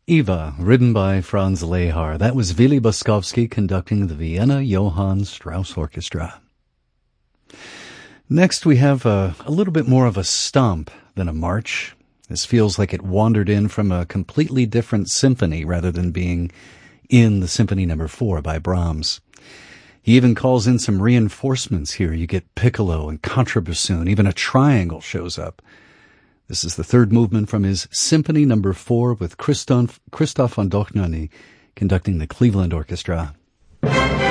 Eva, written by Franz Lehar. That was Willy Boskovsky conducting the Vienna Johann Strauss Orchestra. Next, we have a little bit more of a stomp than a march. This feels like it wandered in from a completely different symphony rather than being in the Symphony No. 4 by Brahms. He even calls in some reinforcements here. You get piccolo and contrabassoon. Even a triangle shows up. This is the third movement from his Symphony No. 4 with Christoph von Dohnanyi conducting the Cleveland Orchestra.